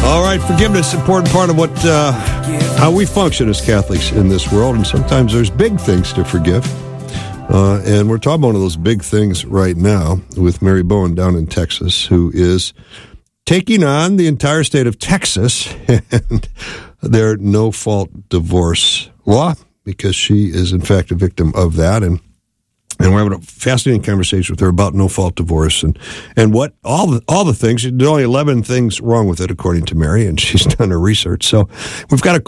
All right, forgiveness, important part of how we function as Catholics in this world, and sometimes there's big things to forgive. And we're talking about one of those big things right now with Mary Bowen down in Texas, who is taking on the entire state of Texas and their no-fault divorce law, because she is, in fact, a victim of that. And we're having a fascinating conversation with her about no-fault divorce and what all the things. There's only 11 things wrong with it, according to Mary, and she's done her research. So we've got a